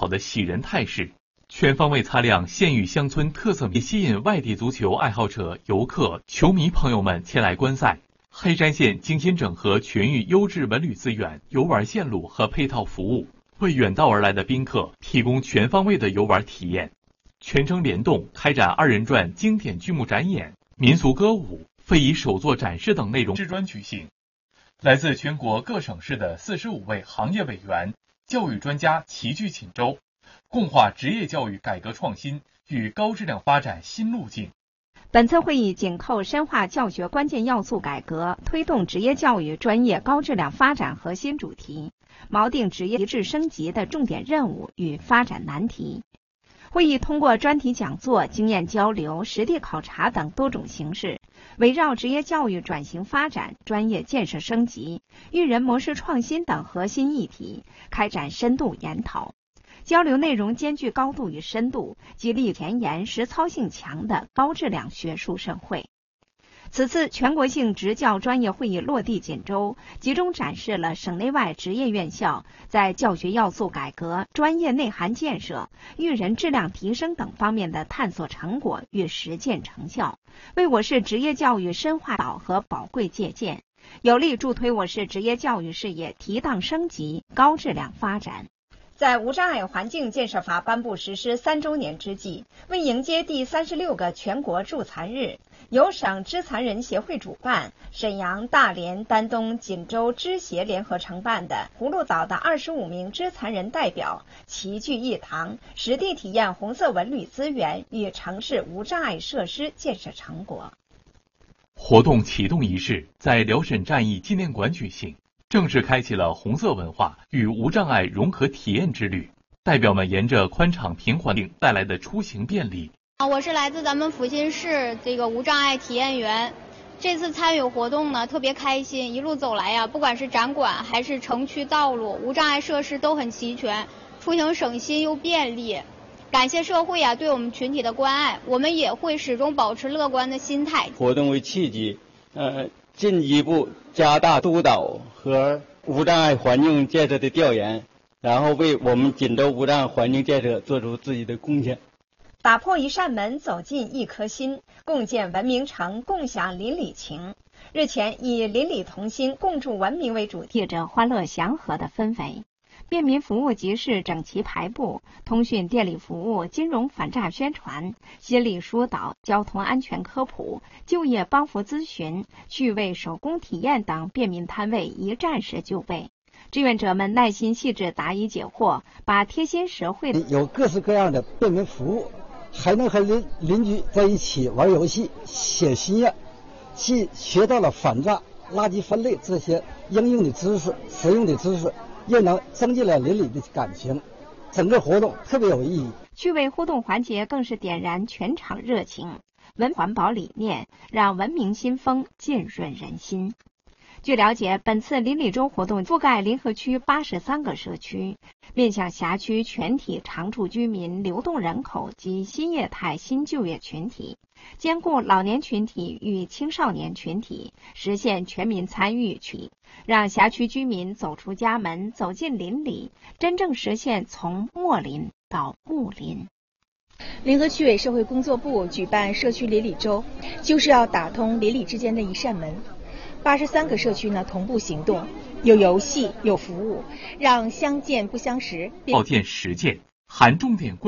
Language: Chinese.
好的喜人态势。全方位擦亮县域乡村特色，吸引外地足球爱好者、游客、球迷朋友们前来观赛。黑山县精心整合全域优质文旅资源、游玩线路和配套服务，为远道而来的宾客提供全方位的游玩体验。全程联动开展二人转经典剧目展演、民俗歌舞、非遗手作展示等内容制专举行。来自全国各省市的45位行业委员、教育专家齐聚锦州，共话职业教育改革创新与高质量发展新路径。 本次会议紧扣深化教学关键要素改革，推动职业教育专业高质量发展核心主题，锚定职业质升级的重点任务与发展难题。会议通过专题讲座、经验交流、实地考察等多种形式，围绕职业教育转型发展、专业建设升级、育人模式创新等核心议题开展深度研讨。交流内容兼具高度与深度，激励前沿、实操性强的高质量学术盛会。此次全国性职教专业会议落地锦州，集中展示了省内外职业院校在教学要素改革、专业内涵建设、育人质量提升等方面的探索成果与实践成效，为我市职业教育深化导和宝贵借鉴，有力助推我市职业教育事业提档升级、高质量发展。在无障碍环境建设法颁布实施3周年之际，为迎接第36个全国助残日，由省肢残人协会主办，沈阳、大连、丹东、锦州肢协联合承办的葫芦岛的25名肢残人代表齐聚一堂，实地体验红色文旅资源与城市无障碍设施建设成果。 活动启动仪式在辽沈战役纪念馆举行，正式开启了红色文化与无障碍融合体验之旅。代表们沿着宽敞平缓径带来的出行便利。 我是来自咱们阜新市这个无障碍体验员，这次参与活动呢特别开心，一路走来呀，不管是展馆还是城区道路，无障碍设施都很齐全，出行省心又便利。感谢社会对我们群体的关爱，我们也会始终保持乐观的心态。 活动为契机，进一步加大督导和无障碍环境建设的调研，然后为我们锦州无障碍环境建设做出自己的贡献。 打破一扇门，走进一颗心，共建文明城，共享邻里情。日前以邻里同心，共筑文明为主题，着欢乐祥和的氛围。便民服务集市整齐排布，通讯电力服务、金融反诈宣传、心理疏导、交通安全科普、就业帮扶咨询、趣味手工体验等便民摊位一站式就位。志愿者们耐心细致答疑解惑，把贴心实惠的有各式各样的便民服务，还能和邻居在一起玩游戏、写心愿，既学到了反诈、垃圾分类这些应用的知识、实用的知识，又能增进了邻里的感情，整个活动特别有意义。 趣味互动环节更是点燃全场热情，环保理念让文明新风浸润人心。据了解，本次邻里周活动覆盖临河区83个社区，面向辖区全体常住居民、流动人口及新业态新就业群体，兼顾老年群体与青少年群体，实现全民参与让辖区居民走出家门，走进邻里，真正实现从陌邻到睦邻。 临河区委社会工作部举办社区邻里周，就是要打通邻里之间的一扇门。83个社区同步行动，有游戏，有服务，让相见不相识， 报见实践，含重点